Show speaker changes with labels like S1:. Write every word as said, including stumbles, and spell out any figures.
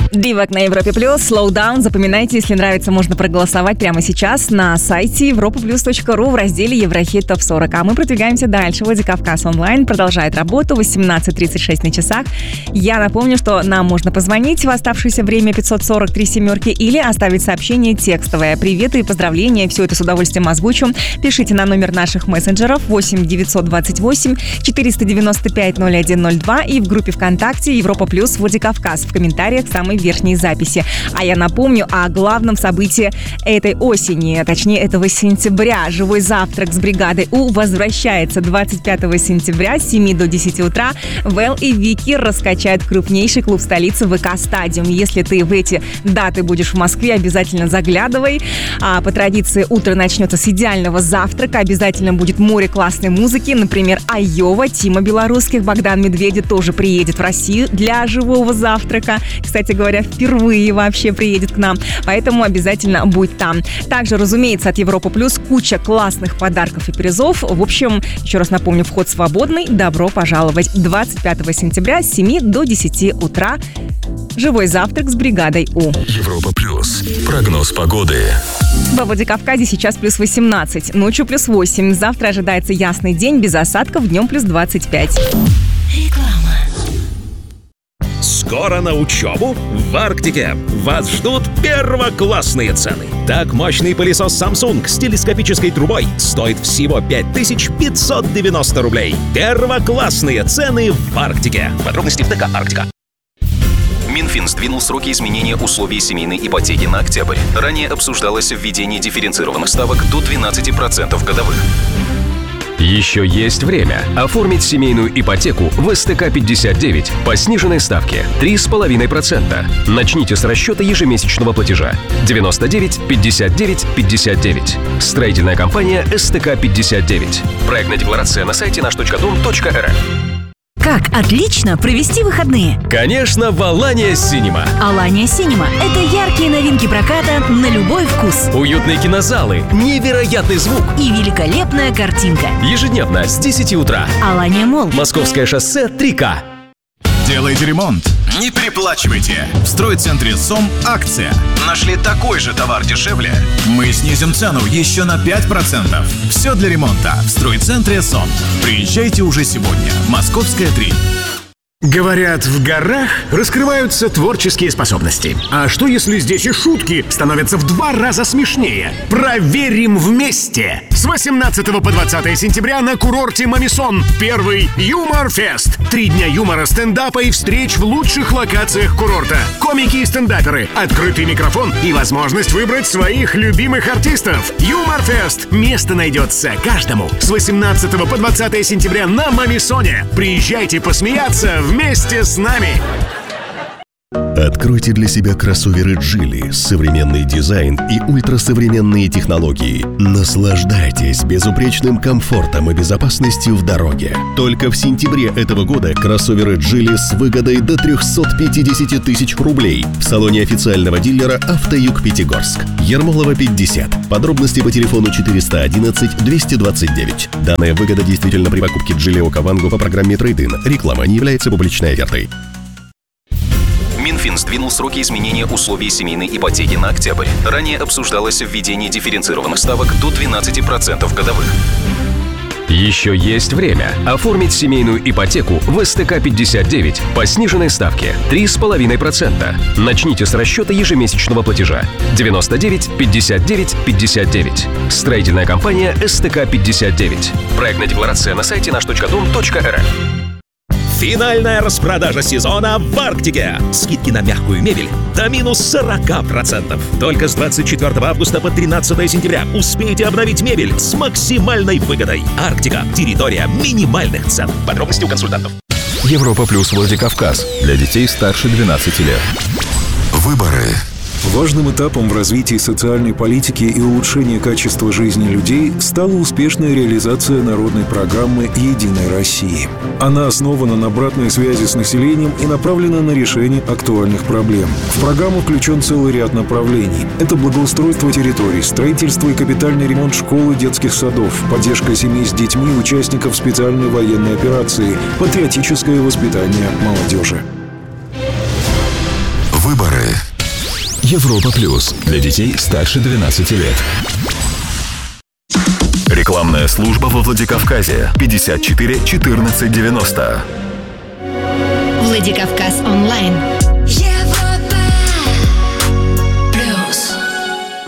S1: Дивак на Европе Плюс, Slow Down. Запоминайте, если нравится, можно проголосовать прямо сейчас на сайте европа плюс точка ру в разделе Еврохит топ сорок. А мы продвигаемся дальше. Владикавказ онлайн продолжает работу. восемнадцать тридцать шесть на часах. Я напомню, что нам можно позвонить в оставшееся время пятьсот сорок три семерки или оставить сообщение текстовое. Приветы и поздравления. Все это с удовольствием озвучу. Пишите на номер наших мессенджеров восемь девятьсот двадцать восемь четыреста девяносто пять ноль один ноль два и в группе ВКонтакте Европа Плюс Владикавказ в комментариях самой верхней записи. А я напомню о главном событии этой осени, точнее этого сентября. Живой завтрак с бригадой У возвращается двадцать пятого сентября с семи до десяти утра. Вэл и Вики раскачают крупнейший клуб столицы ВК Стадиум. Если ты в эти даты будешь в Москве, обязательно заглядывай. А по традиции утро начнется с идеального завтрака. Обязательно будет море классной музыки. Например, Айова, Тима Белорусских, Богдан Медведев тоже приедет в Россию для живого завтрака. Кстати говоря, впервые вообще приедет к нам, поэтому обязательно будь там. Также, разумеется, от Европа Плюс куча классных подарков и призов. В общем, еще раз напомню, вход свободный. Добро пожаловать. двадцать пятого сентября с семи до десяти утра. Живой завтрак с бригадой У.
S2: Европа Плюс. Прогноз погоды.
S1: Во Владикавказе сейчас плюс восемнадцать, ночью плюс восемь. Завтра ожидается ясный день, без осадков, днем плюс двадцать пять.
S3: Реклама.
S4: Скоро на учебу в Арктике. Вас ждут первоклассные цены. Так, мощный пылесос Samsung с телескопической трубой стоит всего пять тысяч пятьсот девяносто рублей. Первоклассные цены в Арктике. Подробности в ТК «Арктика».
S5: Минфин сдвинул сроки изменения условий семейной ипотеки на октябрь. Ранее обсуждалось введение дифференцированных ставок до двенадцати процентов годовых.
S6: Еще есть время оформить семейную ипотеку в эс тэ ка пятьдесят девять по сниженной ставке три с половиной процента. Начните с расчета ежемесячного платежа девяносто девять пятьдесят девять пятьдесят девять. Строительная компания эс тэ ка пятьдесят девять. Проектная декларация на сайте наш точка дом точка эр эф.
S3: Как отлично провести выходные?
S6: Конечно, в Алания Синема.
S3: Алания Синема – это яркие новинки проката на любой вкус.
S6: Уютные кинозалы, невероятный звук
S3: и великолепная картинка.
S6: Ежедневно с десяти утра.
S3: Алания Молл.
S6: Московское шоссе три ка.
S7: Делайте ремонт, не переплачивайте. В стройцентре СОМ акция. Нашли такой же товар дешевле? Мы снизим цену еще на пять процентов. Все для ремонта в стройцентре СОМ. Приезжайте уже сегодня. Московская три.
S8: Говорят, в горах раскрываются творческие способности. А что, если здесь и шутки становятся в два раза смешнее? Проверим вместе! С восемнадцатого по двадцатое сентября на курорте Мамисон первый Юмор-фест. Три дня юмора, стендапа и встреч в лучших локациях курорта. Комики и стендаперы, открытый микрофон и возможность выбрать своих любимых артистов. Юмор-фест. Место найдется каждому. С восемнадцатого по двадцатое сентября на Мамисоне. Приезжайте посмеяться вместе с нами!
S2: Откройте для себя кроссоверы Geely. Современный дизайн и ультрасовременные технологии. Наслаждайтесь безупречным комфортом и безопасностью в дороге. Только в сентябре этого года кроссоверы Geely с выгодой до триста пятьдесят тысяч рублей в салоне официального дилера «Автоюг Пятигорск». Ермолова, пятьдесят. Подробности по телефону четыреста одиннадцать двести двадцать девять. Данная выгода действительно при покупке Geely Окавангу по программе Трейд-ин. Реклама не является публичной офертой.
S5: Минфин сдвинул сроки изменения условий семейной ипотеки на октябрь. Ранее обсуждалось введение дифференцированных ставок до двенадцати процентов годовых.
S6: Еще есть время оформить семейную ипотеку в эс тэ ка пятьдесят девять по сниженной ставке три с половиной процента. Начните с расчета ежемесячного платежа девяносто девять пятьдесят девять пятьдесят девять. Строительная компания эс тэ ка пятьдесят девять. Проектная декларация на сайте наш точка дом точка эр эф.
S4: Финальная распродажа сезона в Арктике. Скидки на мягкую мебель до минус сорок процентов. Только с двадцать четвёртого августа по тринадцатое сентября успейте обновить мебель с максимальной выгодой. Арктика – территория минимальных цен. Подробности у консультантов.
S2: Европа Плюс Владикавказ. Для детей старше двенадцати лет. Выборы.
S9: Важным этапом в развитии социальной политики и улучшении качества жизни людей стала успешная реализация народной программы «Единой России». Она основана на обратной связи с населением и направлена на решение актуальных проблем. В программу включен целый ряд направлений. Это благоустройство территорий, строительство и капитальный ремонт школ и детских садов, поддержка семей с детьми и участников специальной военной операции, патриотическое воспитание молодежи.
S2: Выборы. Европа Плюс. Для детей старше двенадцати лет. Рекламная служба во Владикавказе. пятьдесят четыре четырнадцать девяносто.
S3: Владикавказ онлайн.